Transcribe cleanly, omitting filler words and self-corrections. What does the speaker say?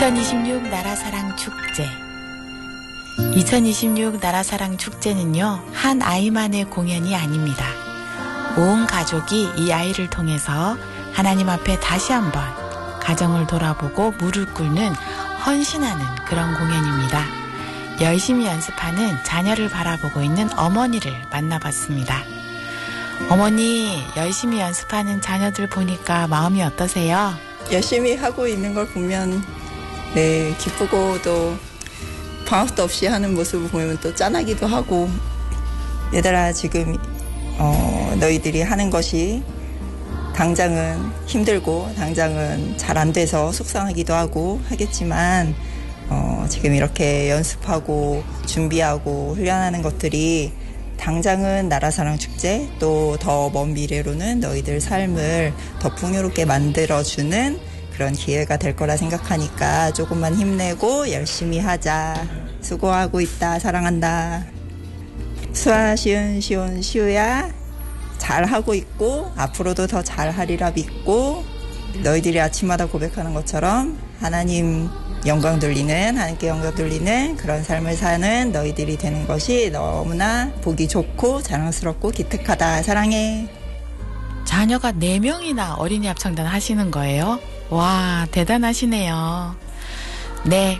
2026 나라사랑 축제. 2026 나라사랑 축제는요, 한 아이만의 공연이 아닙니다. 온 가족이 이 아이를 통해서 하나님 앞에 다시 한번 가정을 돌아보고 무릎 꿇는 헌신하는 그런 공연입니다. 열심히 연습하는 자녀를 바라보고 있는 어머니를 만나봤습니다. 어머니, 열심히 연습하는 자녀들 보니까 마음이 어떠세요? 열심히 하고 있는 걸 보면 네, 기쁘고 또 방학도 없이 하는 모습을 보면 또 짠하기도 하고, 얘들아 지금 너희들이 하는 것이 당장은 힘들고 당장은 잘 안 돼서 속상하기도 하고 하겠지만 지금 이렇게 연습하고 준비하고 훈련하는 것들이 당장은 나라사랑 축제, 또 더 먼 미래로는 너희들 삶을 더 풍요롭게 만들어주는 그런 기회가 될 거라 생각하니까 조금만 힘내고 열심히 하자. 수고하고 있다. 사랑한다. 수아, 시은, 시온, 시우야, 잘하고 있고 앞으로도 더 잘하리라 믿고, 너희들이 아침마다 고백하는 것처럼 하나님 영광 돌리는, 하나님께 영광 돌리는 그런 삶을 사는 너희들이 되는 것이 너무나 보기 좋고 자랑스럽고 기특하다. 사랑해. 자녀가 4명이나 어린이 합창단 하시는 거예요? 와, 대단하시네요. 네,